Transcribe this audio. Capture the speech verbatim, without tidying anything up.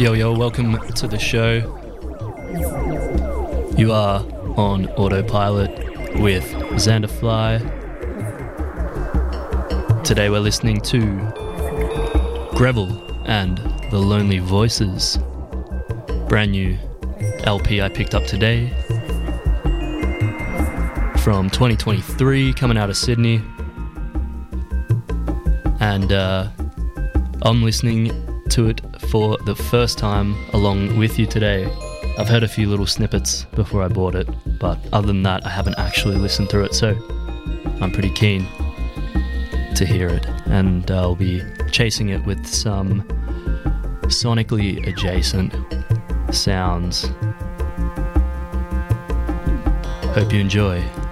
Yo, yo, welcome to the show. You are on autopilot with Xander Fly. Today we're listening to Greville and The Lonely Voices. Brand new L P I picked up today from twenty twenty-three, coming out of Sydney. And uh, I'm listening to it for the first time along with you today. I've heard a few little snippets before I bought it, but other than that I haven't actually listened through it, so I'm pretty keen to hear it, and I'll be chasing it with some sonically adjacent sounds. Hope you enjoy.